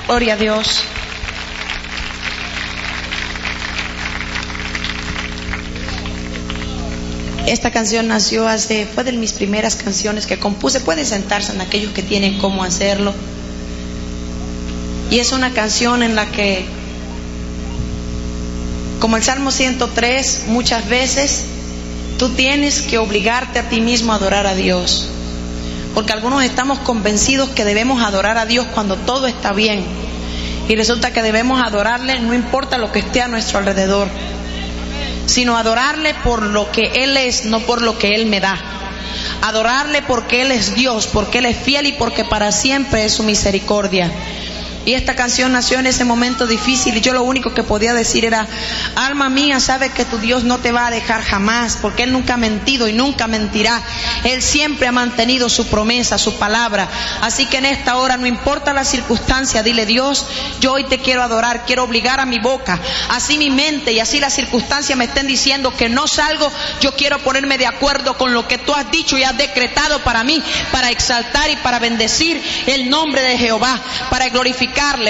Gloria a Dios. Esta canción fue de mis primeras canciones que compuse. Pueden sentarse en aquellos que tienen cómo hacerlo. Y es una canción en la que, como el Salmo 103, muchas veces tú tienes que obligarte a ti mismo a adorar a Dios. Porque algunos estamos convencidos que debemos adorar a Dios cuando todo está bien. Y resulta que debemos adorarle no importa lo que esté a nuestro alrededor, sino adorarle por lo que Él es, no por lo que Él me da. Adorarle porque Él es Dios, porque Él es fiel y porque para siempre es su misericordia. Y esta canción nació en ese momento difícil y yo lo único que podía decir era: alma mía, sabe que tu Dios no te va a dejar jamás, porque Él nunca ha mentido y nunca mentirá. Él siempre ha mantenido su promesa, su palabra. Así que en esta hora, no importa la circunstancia, dile: Dios, yo hoy te quiero adorar, quiero obligar a mi boca, así mi mente y así las circunstancias me estén diciendo que no salgo, yo quiero ponerme de acuerdo con lo que tú has dicho y has decretado para mí, para exaltar y para bendecir el nombre de Jehová, para glorificarle,